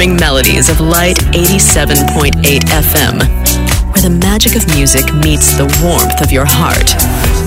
melodies of Light 87.8 FM, where the magic of music meets the warmth of your heart.